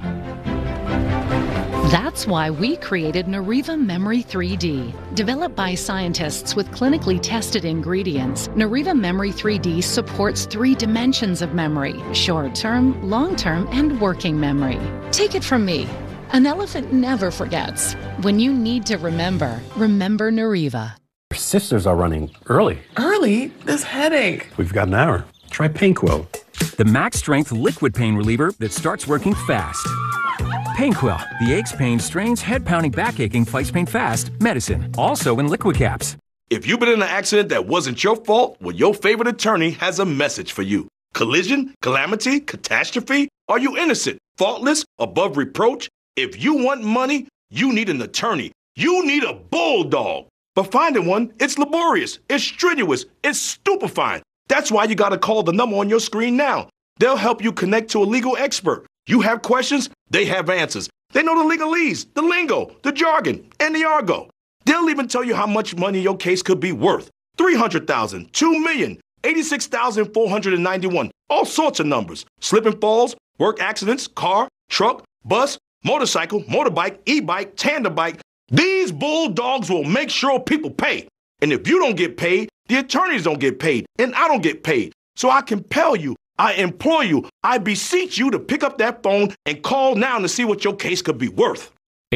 That's why we created Nariva Memory 3D. Developed by scientists with clinically tested ingredients, Nariva Memory 3D supports 3 dimensions of memory: short-term, long-term, and working memory. Take it from me. An elephant never forgets. When you need to remember, remember Nariva.
Your sisters are running early.
Early? This headache.
We've got an hour. Try Painquil.
The Max Strength liquid pain reliever that starts working fast. Painquil, the aches, pain, strains, head pounding, back aching, fights pain fast medicine. Also in liquid caps.
If you've been in an accident that wasn't your fault, well, your favorite attorney has a message for you. Collision, calamity, catastrophe? Are you innocent, faultless, above reproach? If you want money, you need an attorney. You need a bulldog. But finding one, it's laborious, it's strenuous, it's stupefying. That's why you gotta call the number on your screen now. They'll help you connect to a legal expert. You have questions, they have answers. They know the legalese, the lingo, the jargon, and the argot. They'll even tell you how much money your case could be worth. $300,000, $2 million, $86,491, all sorts of numbers. Slip and falls, work accidents, car, truck, bus, motorcycle, motorbike, e-bike, tandem bike. These bulldogs will make sure people pay. And if you don't get paid, the attorneys don't get paid, and I don't get paid. So I compel you, I implore you, I beseech you to pick up that phone and call now to see what your case could be worth.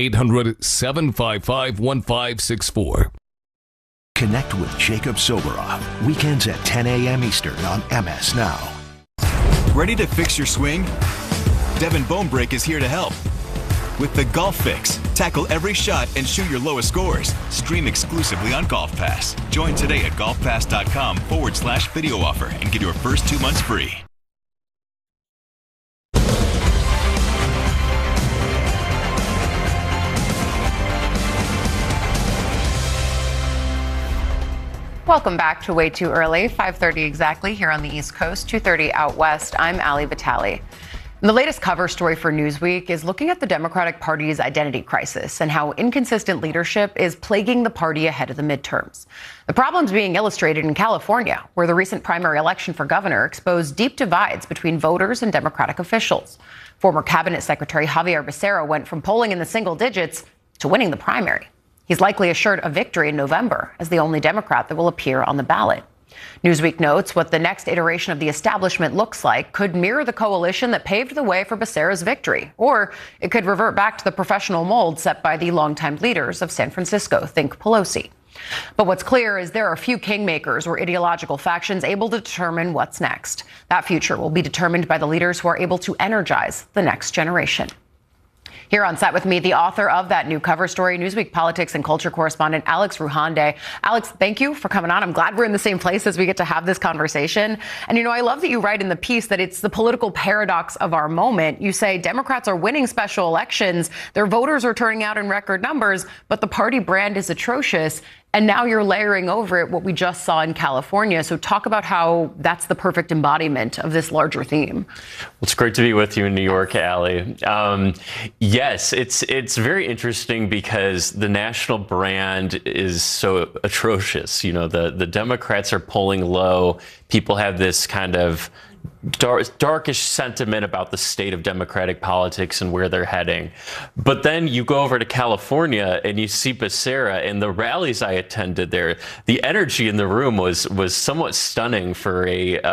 800-755-1564.
Connect with Jacob Soboroff, weekends at 10 a.m. Eastern on MS Now.
Ready to fix your swing? Devin Bonebreak is here to help. With the Golf Fix, tackle every shot and shoot your lowest scores. Stream exclusively on Golf Pass. Join today at golfpass.com/video offer and get your first 2 months free.
Welcome back to Way Too Early, 5:30 exactly here on the East Coast, 2:30 out west. I'm Ali Vitale. And the latest cover story for Newsweek is looking at the Democratic Party's identity crisis and how inconsistent leadership is plaguing the party ahead of the midterms. The problem's being illustrated in California, where the recent primary election for governor exposed deep divides between voters and Democratic officials. Former Cabinet Secretary Javier Becerra went from polling in the single digits to winning the primary. He's likely assured a victory in November as the only Democrat that will appear on the ballot. Newsweek notes what the next iteration of the establishment looks like could mirror the coalition that paved the way for Becerra's victory, or it could revert back to the professional mold set by the longtime leaders of San Francisco, think Pelosi. But what's clear is there are few kingmakers or ideological factions able to determine what's next. That future will be determined by the leaders who are able to energize the next generation. Here on set with me, the author of that new cover story, Newsweek politics and culture correspondent Alex Ruhande. Alex, thank you for coming on. I'm glad we're in the same place as we get to have this conversation. And, you know, I love that you write in the piece that it's the political paradox of our moment. You say Democrats are winning special elections, their voters are turning out in record numbers, but the party brand is atrocious. And now you're layering over it what we just saw in California. So talk about how that's the perfect embodiment of this larger theme.
Well, it's great to be with you in New York, Ali. Yes, it's very interesting because the national brand is so atrocious. You know, the Democrats are polling low. People have this kind of darkish sentiment about the state of Democratic politics and where they're heading. But then you go over to California and you see Becerra, and the rallies I attended there, the energy in the room was somewhat stunning for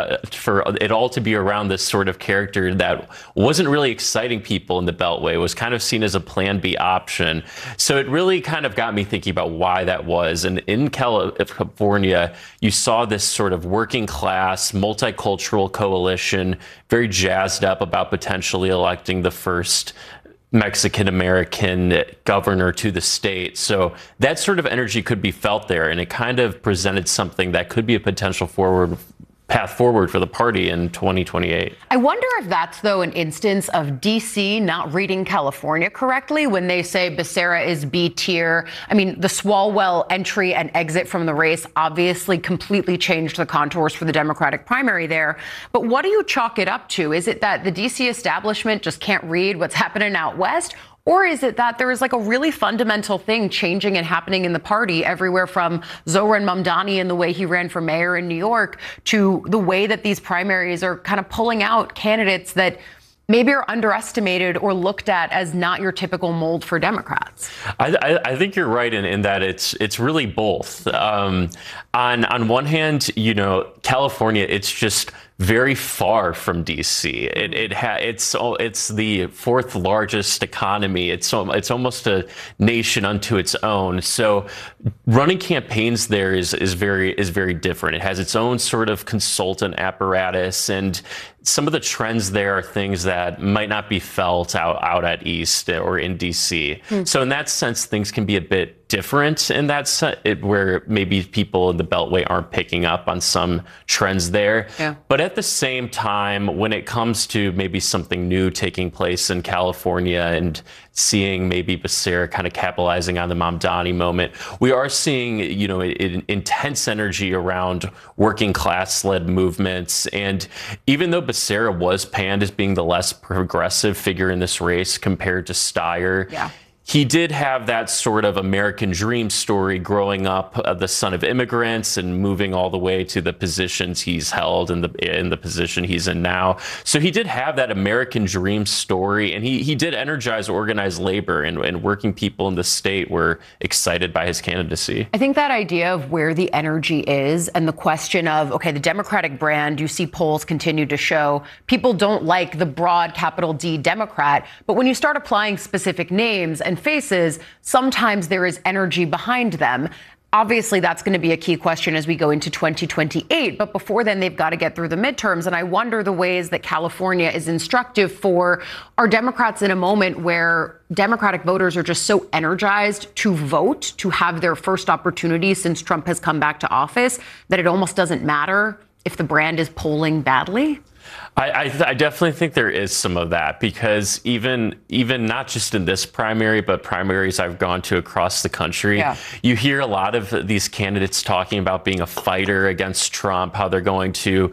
it all to be around this sort of character that wasn't really exciting people in the Beltway. It was kind of seen as a Plan B option. So it really kind of got me thinking about why that was. And in California, you saw this sort of working class, multicultural coalition, very jazzed up about potentially electing the first Mexican-American governor to the state. So that sort of energy could be felt there, and it kind of presented something that could be a potential path forward for the party in 2028.
I wonder if that's, though, an instance of D.C. not reading California correctly when they say Becerra is B tier. I mean, the Swalwell entry and exit from the race obviously completely changed the contours for the Democratic primary there. But what do you chalk it up to? Is it that the D.C. establishment just can't read what's happening out west? Or is it that there is like a really fundamental thing changing and happening in the party everywhere from Zohran Mamdani and the way he ran for mayor in New York to the way that these primaries are kind of pulling out candidates that maybe are underestimated or looked at as not your typical mold for Democrats?
I think you're right in that it's really both. On one hand, California, it's just very far from DC. It's the fourth largest economy. It's almost a nation unto its own. So running campaigns there is very different. It has its own sort of consultant apparatus, and some of the trends there are things that might not be felt out at East or in DC. So in that sense, things can be a bit different in that where maybe people in the Beltway aren't picking up on some trends there. Yeah. But at the same time, when it comes to maybe something new taking place in California and seeing maybe Becerra kind of capitalizing on the Mamdani moment, we are seeing, intense energy around working class-led movements. And even though Becerra was panned as being the less progressive figure in this race compared to Steyer, he did have that sort of American dream story growing up, the son of immigrants and moving all the way to the positions he's held in the position he's in now. So he did have that American dream story, and he did energize organized labor, and working people in the state were excited by his candidacy.
I think that idea of where the energy is and the question of, okay, the Democratic brand, you see polls continue to show people don't like the broad capital D Democrat, but when you start applying specific names and faces, sometimes there is energy behind them. Obviously, that's going to be a key question as we go into 2028. But before then, they've got to get through the midterms. And I wonder the ways that California is instructive for our Democrats in a moment where Democratic voters are just so energized to vote, to have their first opportunity since Trump has come back to office, that it almost doesn't matter if the brand is polling badly.
I definitely think there is some of that, because even not just in this primary, but primaries I've gone to across the country, you hear a lot of these candidates talking about being a fighter against Trump, how they're going to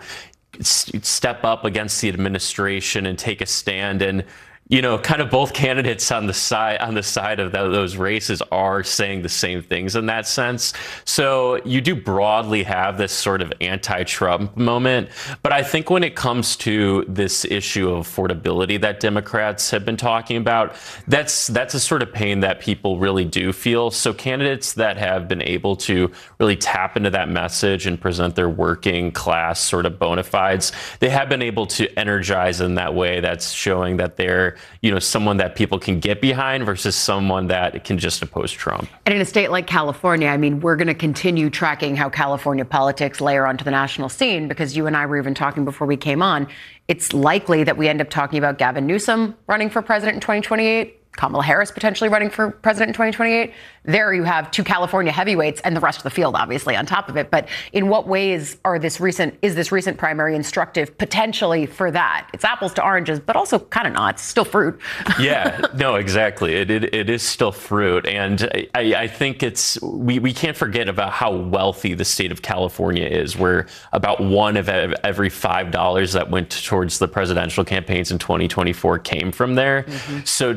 step up against the administration and take a stand. And kind of both candidates on the side of those races are saying the same things in that sense. So you do broadly have this sort of anti-Trump moment. But I think when it comes to this issue of affordability that Democrats have been talking about, that's a sort of pain that people really do feel. So candidates that have been able to really tap into that message and present their working class sort of bona fides, they have been able to energize in that way. That's showing that they're someone that people can get behind versus someone that can just oppose Trump.
And in a state like California, I mean, we're going to continue tracking how California politics layer onto the national scene, because you and I were even talking before we came on. It's likely that we end up talking about Gavin Newsom running for president in 2028. Kamala Harris potentially running for president in 2028. There you have two California heavyweights and the rest of the field, obviously, on top of it. But in what ways is this recent primary instructive potentially for that? It's apples to oranges, but also kind of not. It's still fruit.
Yeah, no, exactly. It is still fruit. And I think we can't forget about how wealthy the state of California is, where about one of every $5 that went towards the presidential campaigns in 2024 came from there. So just by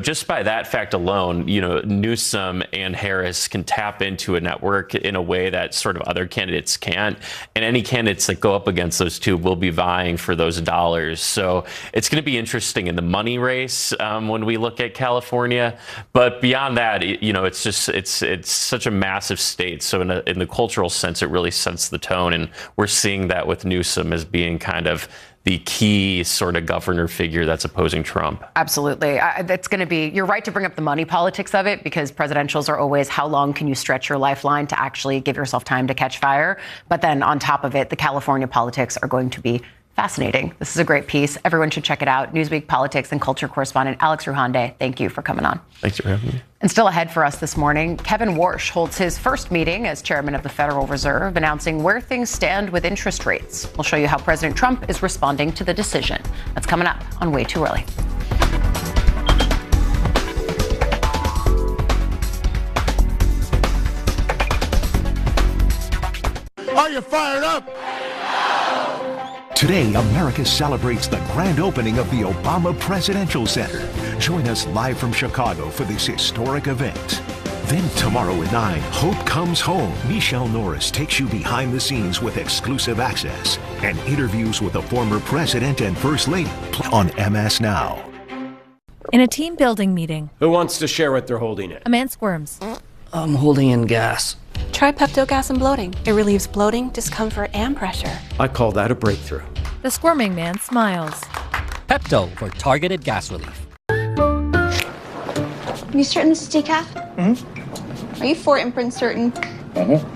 that fact alone, Newsom and Harris can tap into a network in a way that sort of other candidates can't. And any candidates that go up against those two will be vying for those dollars. So it's going to be interesting in the money race when we look at California. But beyond that, it's such a massive state. So in the cultural sense, it really sets the tone. And we're seeing that with Newsom as being kind of the key sort of governor figure that's opposing Trump.
Absolutely. That's going to be, you're right to bring up the money politics of it, because presidentials are always, how long can you stretch your lifeline to actually give yourself time to catch fire? But then on top of it, the California politics are going to be fascinating. This is a great piece. Everyone should check it out. Newsweek politics and culture correspondent Alex Ruhande, thank you for coming on.
Thanks for having me.
And still ahead for us this morning, Kevin Warsh holds his first meeting as chairman of the Federal Reserve, announcing where things stand with interest rates. We'll show you how President Trump is responding to the decision. That's coming up on Way Too Early.
Are you fired up?
Today, America celebrates the grand opening of the Obama Presidential Center. Join us live from Chicago for this historic event. Then tomorrow at 9, Hope Comes Home. Michelle Norris takes you behind the scenes with exclusive access and interviews with the former president and first lady on MS Now.
In a team building meeting,
Who wants to share what they're holding in?
a man squirms.
I'm holding in gas.
Try Pepto Gas and Bloating. It relieves bloating, discomfort, and pressure.
I call that a breakthrough.
The squirming man smiles.
Pepto for targeted gas relief.
You certain this is decaf? Mm-hmm. Are you 4-imprint certain? Mm-hmm.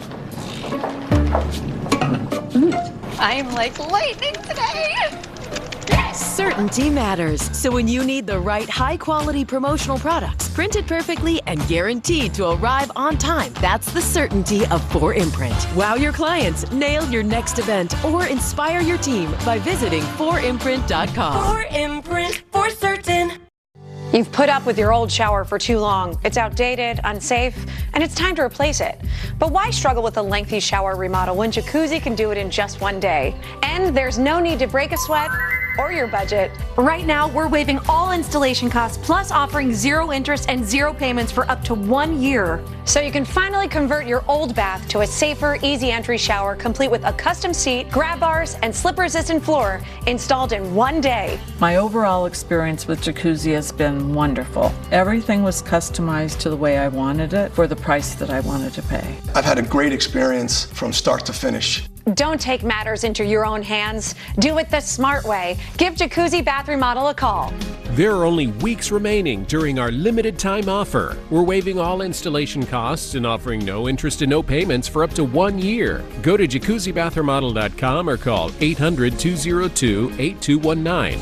I'm like lightning today.
Certainty matters. So when you need the right high-quality promotional products, printed perfectly and guaranteed to arrive on time, that's the certainty of 4imprint. Wow your clients, nail your next event, or inspire your team by visiting 4imprint.com.
4imprint, for certain.
You've put up with your old shower for too long. It's outdated, unsafe, and it's time to replace it. But why struggle with a lengthy shower remodel when Jacuzzi can do it in just one day? And there's no need to break a sweat or your budget.
Right now, we're waiving all installation costs, plus offering 0 interest and 0 payments for up to 1 year.
So you can finally convert your old bath to a safer, easy entry shower, complete with a custom seat, grab bars, and slip-resistant floor installed in 1 day.
My overall experience with Jacuzzi has been wonderful. Everything was customized to the way I wanted it for the price that I wanted to pay.
I've had a great experience from start to finish.
Don't take matters into your own hands. Do it the smart way. Give Jacuzzi Bath Remodel a call.
There are only weeks remaining during our limited time offer. We're waiving all installation costs and offering no interest and no payments for up to 1 year. Go to jacuzzibathremodel.com or call 800-202-8219.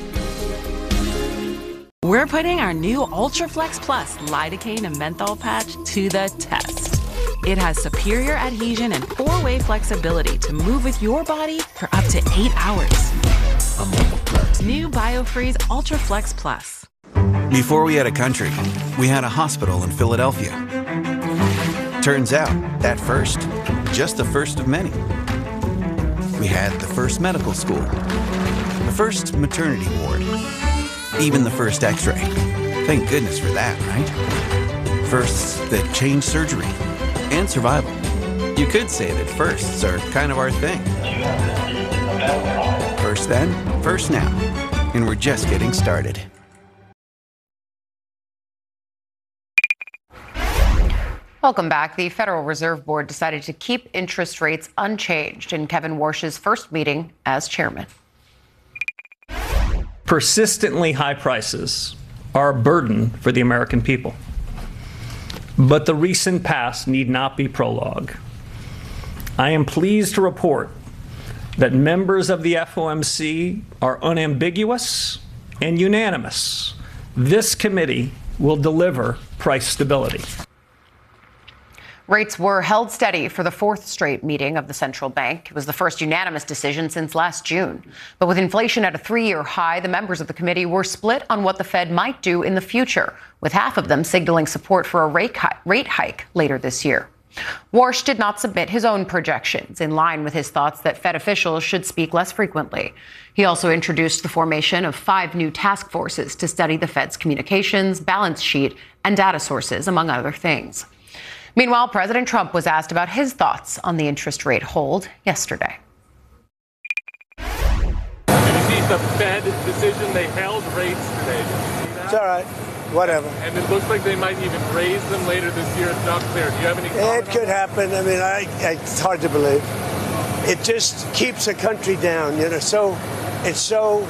We're putting our new UltraFlex Plus lidocaine and menthol patch to the test. It has superior adhesion and 4-way flexibility to move with your body for up to 8 hours. New BioFreeze UltraFlex Plus.
Before we had a country, we had a hospital in Philadelphia. Turns out, that first, just the first of many. We had the first medical school, the first maternity ward, even the first x-ray. Thank goodness for that, right? Firsts that changed surgery and survival. You could say that firsts are kind of our thing. First then, first now. And we're just getting started.
Welcome back. The Federal Reserve Board decided to keep interest rates unchanged in Kevin Warsh's first meeting as chairman.
Persistently high prices are a burden for the American people. But the recent past need not be prologue. I am pleased to report that members of the FOMC are unambiguous and unanimous. This committee will deliver price stability.
Rates were held steady for the 4th straight meeting of the central bank. It was the first unanimous decision since last June. But with inflation at a 3-year high, the members of the committee were split on what the Fed might do in the future, with half of them signaling support for a rate hike later this year. Warsh did not submit his own projections, in line with his thoughts that Fed officials should speak less frequently. He also introduced the formation of 5 new task forces to study the Fed's communications, balance sheet, and data sources, among other things. Meanwhile, President Trump was asked about his thoughts on the interest rate hold yesterday.
Did you see the Fed decision? They held rates today. Did you see that?
It's all right. Whatever.
And it looks like they might even raise them later this year. It's not clear. Do you have any comment?
It could happen. I mean, it's hard to believe. It just keeps the country down, you know. So it's so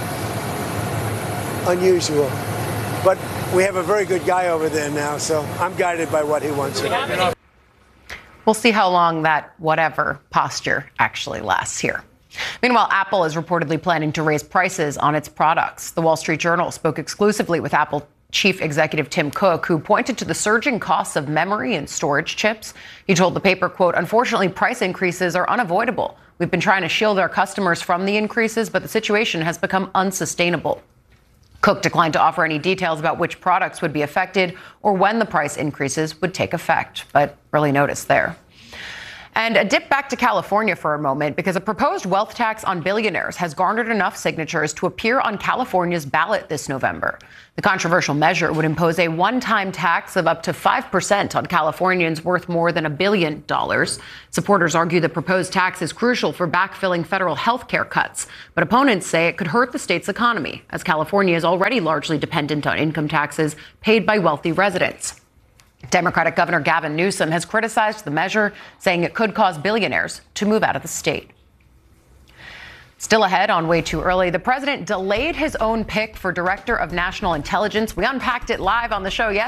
unusual. But we have a very good guy over there now, so I'm guided by what he wants.
We'll see how long that whatever posture actually lasts here. Meanwhile, Apple is reportedly planning to raise prices on its products. The Wall Street Journal spoke exclusively with Apple Chief Executive Tim Cook, who pointed to the surging costs of memory and storage chips. He told the paper, quote, "Unfortunately, price increases are unavoidable. We've been trying to shield our customers from the increases, but the situation has become unsustainable." Cook declined to offer any details about which products would be affected or when the price increases would take effect, but really noticed there. And a dip back to California for a moment, because a proposed wealth tax on billionaires has garnered enough signatures to appear on California's ballot this November. The controversial measure would impose a one-time tax of up to 5% on Californians worth more than $1 billion. Supporters argue the proposed tax is crucial for backfilling federal health care cuts, but opponents say it could hurt the state's economy, as California is already largely dependent on income taxes paid by wealthy residents. Democratic Governor Gavin Newsom has criticized the measure, saying it could cause billionaires to move out of the state. Still ahead on Way Too Early, the president delayed his own pick for Director of National Intelligence. We unpacked it live on the show yesterday.